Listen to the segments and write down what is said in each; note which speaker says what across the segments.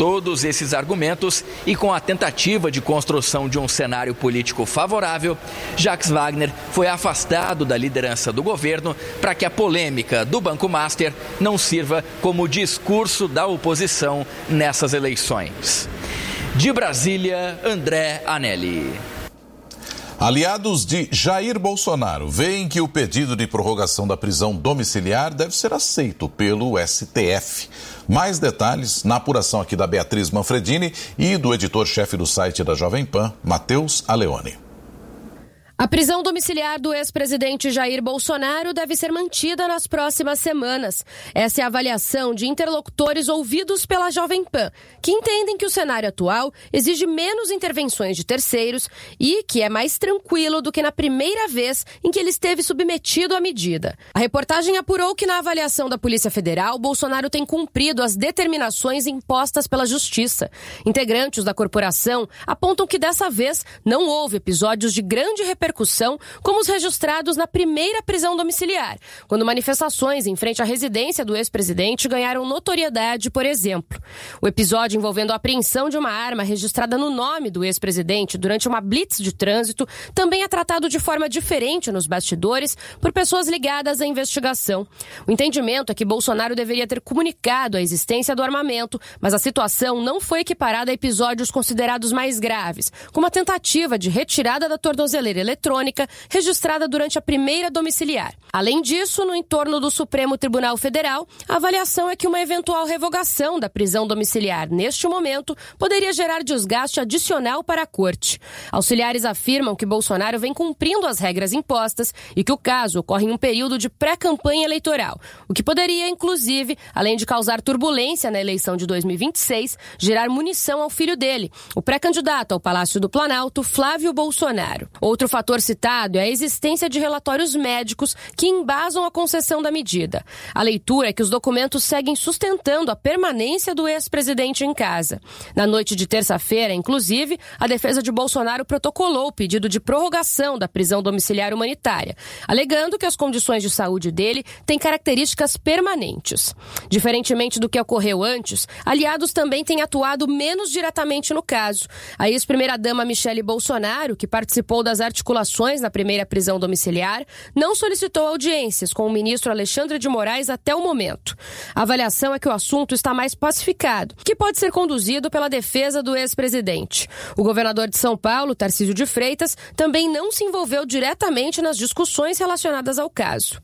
Speaker 1: todos esses argumentos e com a tentativa de construção de um cenário político favorável, Jacques Wagner foi afastado da liderança do governo para que a polêmica do Banco Master não sirva como discurso da oposição nessas eleições. De Brasília, André Anelli.
Speaker 2: Aliados de Jair Bolsonaro veem que o pedido de prorrogação da prisão domiciliar deve ser aceito pelo STF. Mais detalhes na apuração aqui da Beatriz Manfredini e do editor-chefe do site da Jovem Pan, Matheus Aleone.
Speaker 3: A prisão domiciliar do ex-presidente Jair Bolsonaro deve ser mantida nas próximas semanas. Essa é a avaliação de interlocutores ouvidos pela Jovem Pan, que entendem que o cenário atual exige menos intervenções de terceiros e que é mais tranquilo do que na primeira vez em que ele esteve submetido à medida. A reportagem apurou que na avaliação da Polícia Federal, Bolsonaro tem cumprido as determinações impostas pela Justiça. Integrantes da corporação apontam que dessa vez não houve episódios de grande repercussão como os registrados na primeira prisão domiciliar, quando manifestações em frente à residência do ex-presidente ganharam notoriedade, por exemplo. O episódio envolvendo a apreensão de uma arma registrada no nome do ex-presidente durante uma blitz de trânsito também é tratado de forma diferente nos bastidores por pessoas ligadas à investigação. O entendimento é que Bolsonaro deveria ter comunicado a existência do armamento, mas a situação não foi equiparada a episódios considerados mais graves, como a tentativa de retirada da tornozeleira eletrônica registrada durante a primeira domiciliar. Além disso, no entorno do Supremo Tribunal Federal, a avaliação é que uma eventual revogação da prisão domiciliar neste momento poderia gerar desgaste adicional para a corte. Auxiliares afirmam que Bolsonaro vem cumprindo as regras impostas e que o caso ocorre em um período de pré-campanha eleitoral, o que poderia, inclusive, além de causar turbulência na eleição de 2026, gerar munição ao filho dele, o pré-candidato ao Palácio do Planalto, Flávio Bolsonaro. Outro fator citado é a existência de relatórios médicos que embasam a concessão da medida. A leitura é que os documentos seguem sustentando a permanência do ex-presidente em casa. Na noite de terça-feira, inclusive, a defesa de Bolsonaro protocolou o pedido de prorrogação da prisão domiciliar humanitária, alegando que as condições de saúde dele têm características permanentes. Diferentemente do que ocorreu antes, aliados também têm atuado menos diretamente no caso. A ex-primeira-dama Michele Bolsonaro, que participou das articulações na primeira prisão domiciliar, não solicitou audiências com o ministro Alexandre de Moraes até o momento. A avaliação é que o assunto está mais pacificado, que pode ser conduzido pela defesa do ex-presidente. O governador de São Paulo, Tarcísio de Freitas, também não se envolveu diretamente nas discussões relacionadas ao caso.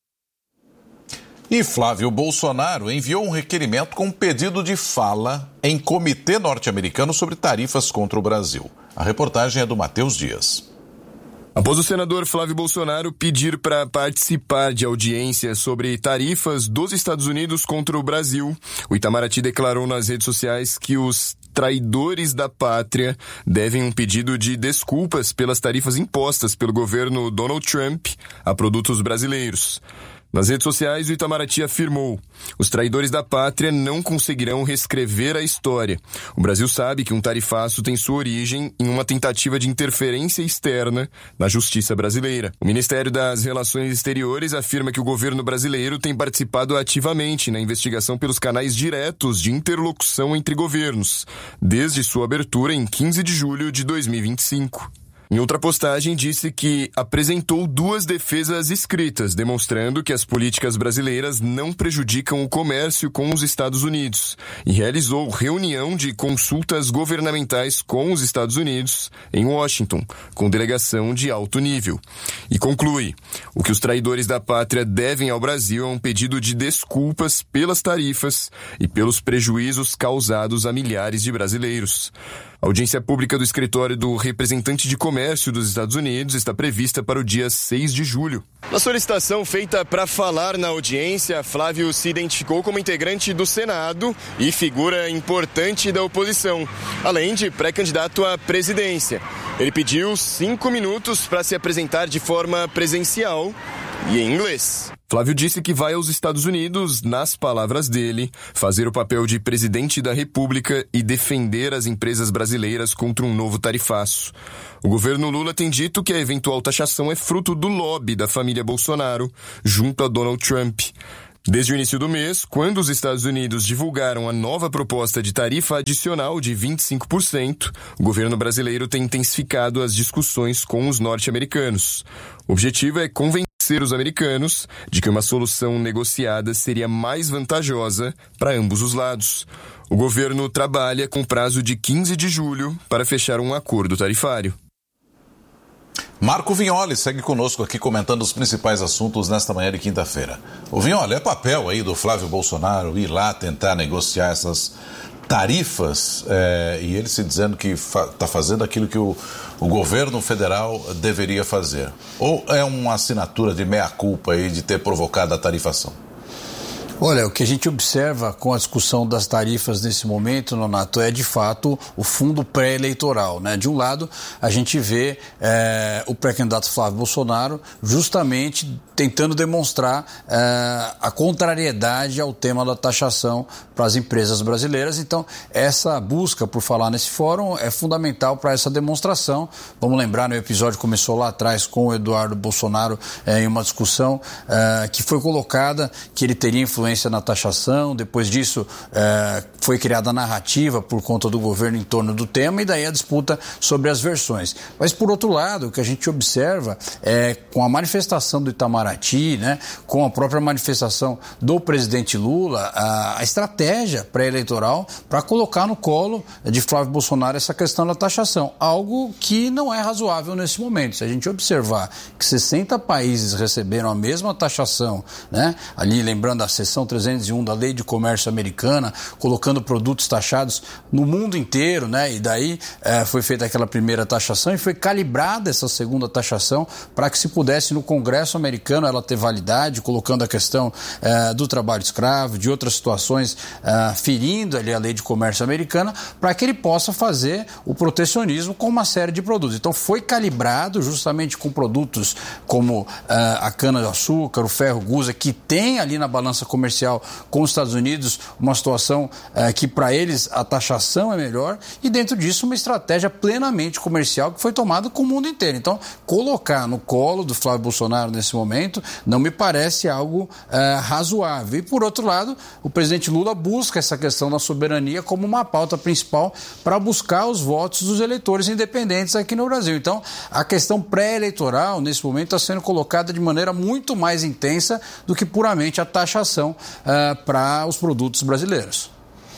Speaker 2: E Flávio Bolsonaro enviou um requerimento com um pedido de fala em comitê norte-americano sobre tarifas contra o Brasil. A reportagem é do Matheus Dias.
Speaker 4: Após o senador Flávio Bolsonaro pedir para participar de audiência sobre tarifas dos Estados Unidos contra o Brasil, o Itamaraty declarou nas redes sociais que os traidores da pátria devem um pedido de desculpas pelas tarifas impostas pelo governo Donald Trump a produtos brasileiros. Nas redes sociais, o Itamaraty afirmou: os traidores da pátria não conseguirão reescrever a história. O Brasil sabe que um tarifaço tem sua origem em uma tentativa de interferência externa na justiça brasileira. O Ministério das Relações Exteriores afirma que o governo brasileiro tem participado ativamente na investigação pelos canais diretos de interlocução entre governos, desde sua abertura em 15 de julho de 2025. Em outra postagem, disse que apresentou 2 defesas escritas, demonstrando que as políticas brasileiras não prejudicam o comércio com os Estados Unidos, e realizou reunião de consultas governamentais com os Estados Unidos em Washington, com delegação de alto nível. E conclui: o que os traidores da pátria devem ao Brasil é um pedido de desculpas pelas tarifas e pelos prejuízos causados a milhares de brasileiros. A audiência pública do escritório do representante de comércio dos Estados Unidos está prevista para o dia 6 de julho. Na solicitação feita para falar na audiência, Flávio se identificou como integrante do Senado e figura importante da oposição, além de pré-candidato à presidência. Ele pediu 5 minutos para se apresentar de forma presencial e em inglês. Flávio disse que vai aos Estados Unidos, nas palavras dele, fazer o papel de presidente da República e defender as empresas brasileiras contra um novo tarifaço. O governo Lula tem dito que a eventual taxação é fruto do lobby da família Bolsonaro junto a Donald Trump. Desde o início do mês, quando os Estados Unidos divulgaram a nova proposta de tarifa adicional de 25%, o governo brasileiro tem intensificado as discussões com os norte-americanos. O objetivo é convencer os americanos de que uma solução negociada seria mais vantajosa para ambos os lados. O governo trabalha com prazo de 15 de julho para fechar um acordo tarifário.
Speaker 2: Marco Vignoli segue conosco aqui comentando os principais assuntos nesta manhã de quinta-feira. O Vignoli, é papel aí do Flávio Bolsonaro ir lá tentar negociar essas tarifas e ele se dizendo que está fazendo aquilo que o governo federal deveria fazer? Ou é uma assinatura de meia-culpa aí de ter provocado a tarifação?
Speaker 5: Olha, o que a gente observa com a discussão das tarifas nesse momento, Nonato, é de fato o fundo pré-eleitoral, né? De um lado, a gente vê o pré-candidato Flávio Bolsonaro justamente tentando demonstrar a contrariedade ao tema da taxação para as empresas brasileiras. Então, essa busca por falar nesse fórum é fundamental para essa demonstração. Vamos lembrar, no episódio que começou lá atrás com o Eduardo Bolsonaro em uma discussão que foi colocada que ele teria influência na taxação. Depois disso foi criada a narrativa por conta do governo em torno do tema e daí a disputa sobre as versões. Mas por outro lado, o que a gente observa é com a manifestação do Itamaraty, né, com a própria manifestação do presidente Lula, a estratégia pré-eleitoral para colocar no colo de Flávio Bolsonaro essa questão da taxação, algo que não é razoável nesse momento. Se a gente observar que 60 países receberam a mesma taxação, né, ali lembrando a seção 301 da Lei de Comércio Americana, colocando produtos taxados no mundo inteiro, né? E daí foi feita aquela primeira taxação e foi calibrada essa segunda taxação para que se pudesse no Congresso americano ela ter validade, colocando a questão do trabalho escravo, de outras situações ferindo ali a Lei de Comércio Americana, para que ele possa fazer o protecionismo com uma série de produtos. Então foi calibrado justamente com produtos como a cana-de-açúcar, o ferro gusa, que tem ali na balança comercial com os Estados Unidos uma situação que para eles a taxação é melhor e dentro disso uma estratégia plenamente comercial que foi tomada com o mundo inteiro. Então, colocar no colo do Flávio Bolsonaro nesse momento não me parece algo razoável. E por outro lado, o presidente Lula busca essa questão da soberania como uma pauta principal para buscar os votos dos eleitores independentes aqui no Brasil. Então, a questão pré-eleitoral nesse momento está sendo colocada de maneira muito mais intensa do que puramente a taxação para os produtos brasileiros.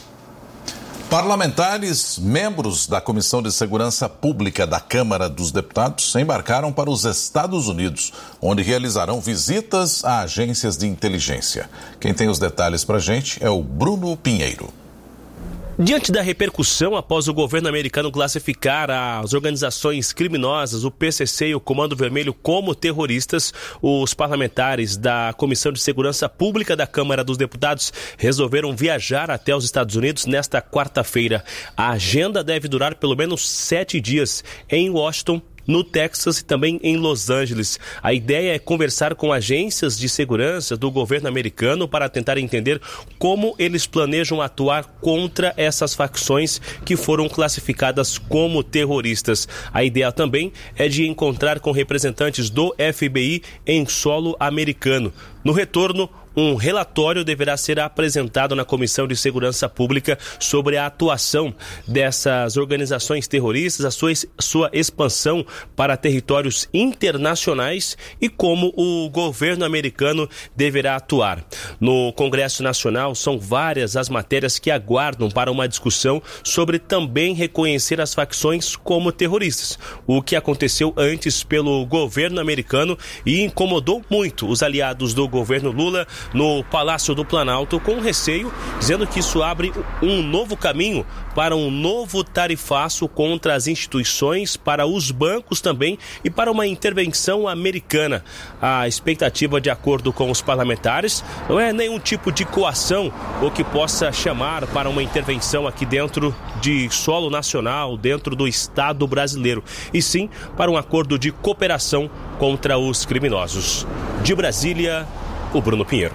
Speaker 2: Parlamentares, membros da Comissão de Segurança Pública da Câmara dos Deputados, embarcaram para os Estados Unidos, onde realizarão visitas a agências de inteligência. Quem tem os detalhes para a gente é o Bruno Pinheiro.
Speaker 6: Diante da repercussão após o governo americano classificar as organizações criminosas, o PCC e o Comando Vermelho, como terroristas, os parlamentares da Comissão de Segurança Pública da Câmara dos Deputados resolveram viajar até os Estados Unidos nesta quarta-feira. A agenda deve durar pelo menos 7 dias em Washington, no Texas e também em Los Angeles. A ideia é conversar com agências de segurança do governo americano para tentar entender como eles planejam atuar contra essas facções que foram classificadas como terroristas. A ideia também é de encontrar com representantes do FBI em solo americano. No retorno, um relatório deverá ser apresentado na Comissão de Segurança Pública sobre a atuação dessas organizações terroristas, a sua expansão para territórios internacionais e como o governo americano deverá atuar. No Congresso Nacional, são várias as matérias que aguardam para uma discussão sobre também reconhecer as facções como terroristas, o que aconteceu antes pelo governo americano e incomodou muito os aliados do governo Lula no Palácio do Planalto, com receio, dizendo que isso abre um novo caminho para um novo tarifaço contra as instituições, para os bancos também e para uma intervenção americana. A expectativa, de acordo com os parlamentares, não é nenhum tipo de coação ou que possa chamar para uma intervenção aqui dentro de solo nacional, dentro do Estado brasileiro, e sim para um acordo de cooperação contra os criminosos. De Brasília, o Bruno Pinheiro.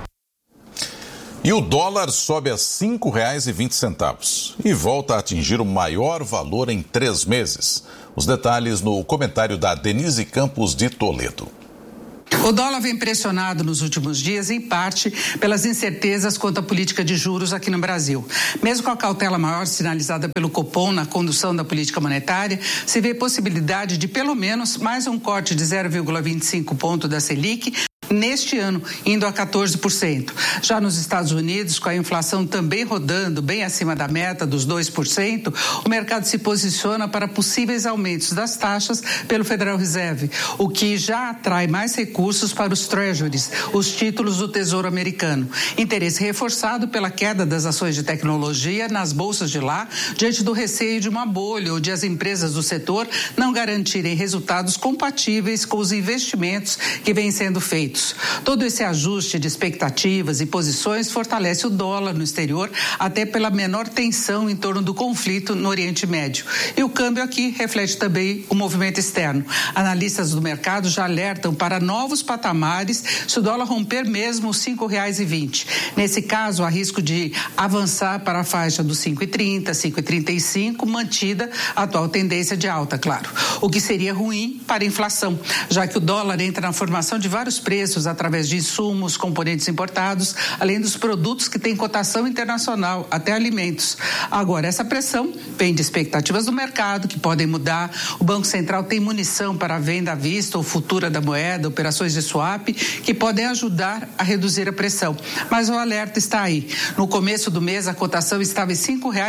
Speaker 2: E o dólar sobe a R$ 5,20 e volta a atingir o maior valor em 3 meses. Os detalhes no comentário da Denise Campos de Toledo.
Speaker 7: O dólar vem pressionado nos últimos dias, em parte pelas incertezas quanto à política de juros aqui no Brasil. Mesmo com a cautela maior sinalizada pelo Copom na condução da política monetária, se vê possibilidade de pelo menos mais um corte de 0,25 ponto da Selic neste ano, indo a 14%. Já nos Estados Unidos, com a inflação também rodando bem acima da meta dos 2%, o mercado se posiciona para possíveis aumentos das taxas pelo Federal Reserve, o que já atrai mais recursos para os treasuries, os títulos do Tesouro Americano. Interesse reforçado pela queda das ações de tecnologia nas bolsas de lá, diante do receio de uma bolha ou de as empresas do setor não garantirem resultados compatíveis com os investimentos que vêm sendo feitos. Todo esse ajuste de expectativas e posições fortalece o dólar no exterior, até pela menor tensão em torno do conflito no Oriente Médio. E o câmbio aqui reflete também o movimento externo. Analistas do mercado já alertam para novos patamares se o dólar romper mesmo os R$ 5,20. Nesse caso, há risco de avançar para a faixa dos 5,30, 5,35, mantida a atual tendência de alta, claro. O que seria ruim para a inflação, já que o dólar entra na formação de vários preços através de insumos, componentes importados, além dos produtos que têm cotação internacional, até alimentos. Agora, essa pressão vem de expectativas do mercado que podem mudar. O Banco Central tem munição para a venda à vista ou futura da moeda, operações de swap, que podem ajudar a reduzir a pressão. Mas o alerta está aí. No começo do mês, a cotação estava em R$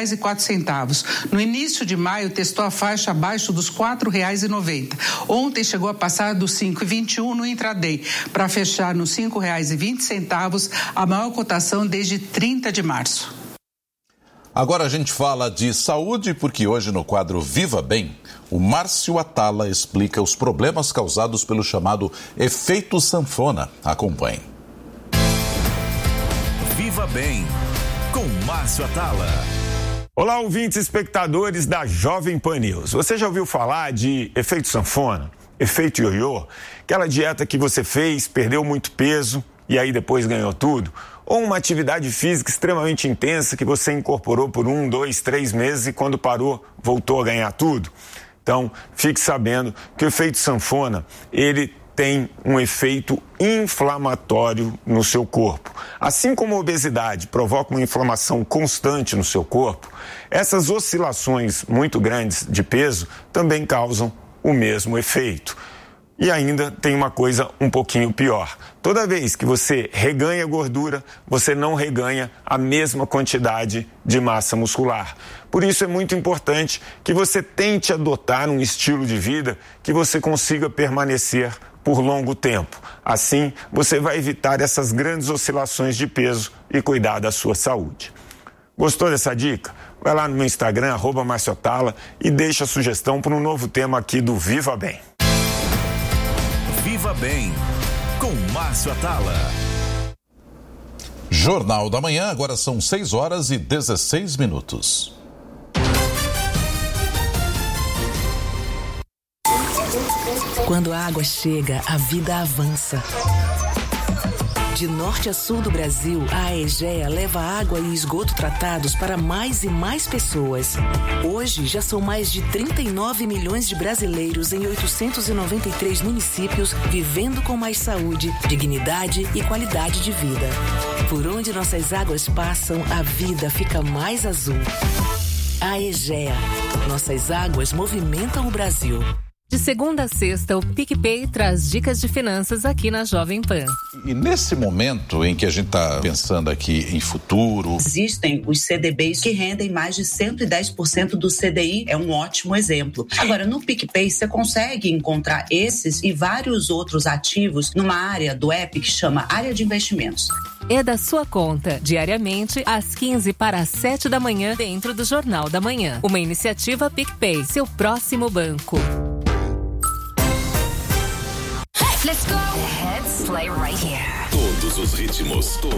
Speaker 7: 5,04. No início de maio, testou a faixa abaixo dos R$ 4,90. Ontem chegou a passar dos R$ 5,21 no intraday, para fechar nos R$ 5,20, a maior cotação desde 30 de março.
Speaker 2: Agora a gente fala de saúde, porque hoje no quadro Viva Bem, o Márcio Atala explica os problemas causados pelo chamado efeito sanfona. Acompanhe.
Speaker 8: Viva Bem, com Márcio Atala.
Speaker 9: Olá, ouvintes e espectadores da Jovem Pan News. Você já ouviu falar de efeito sanfona? Efeito ioiô? Aquela dieta que você fez, perdeu muito peso e aí depois ganhou tudo? Ou uma atividade física extremamente intensa que você incorporou por 1, 2, 3 meses e quando parou, voltou a ganhar tudo? Então, fique sabendo que o efeito sanfona, ele tem um efeito inflamatório no seu corpo. Assim como a obesidade provoca uma inflamação constante no seu corpo, essas oscilações muito grandes de peso também causam o mesmo efeito. E ainda tem uma coisa um pouquinho pior. Toda vez que você reganha gordura, você não reganha a mesma quantidade de massa muscular. Por isso é muito importante que você tente adotar um estilo de vida que você consiga permanecer por longo tempo. Assim, você vai evitar essas grandes oscilações de peso e cuidar da sua saúde. Gostou dessa dica? Vai lá no meu Instagram, @MárcioAtala, e deixa a sugestão para um novo tema aqui do Viva Bem.
Speaker 8: Viva Bem, com Márcio Atala.
Speaker 2: Jornal da Manhã, agora são 6h16.
Speaker 10: Quando a água chega, a vida avança. De norte a sul do Brasil, a Aegea leva água e esgoto tratados para mais e mais pessoas. Hoje, já são mais de 39 milhões de brasileiros em 893 municípios vivendo com mais saúde, dignidade e qualidade de vida. Por onde nossas águas passam, a vida fica mais azul. Aegea. Nossas águas movimentam o Brasil.
Speaker 11: De segunda a sexta, o PicPay traz dicas de finanças aqui na Jovem Pan.
Speaker 2: E nesse momento em que a gente está pensando aqui em futuro...
Speaker 12: Existem os CDBs que rendem mais de 110% do CDI, é um ótimo exemplo. Agora, no PicPay, você consegue encontrar esses e vários outros ativos numa área do app que chama Área de Investimentos.
Speaker 11: É da sua conta, diariamente, às 15 para as 7 da manhã, dentro do Jornal da Manhã. Uma iniciativa PicPay, seu próximo banco.
Speaker 13: Let's go. The hits play right here.
Speaker 8: Todos os ritmos.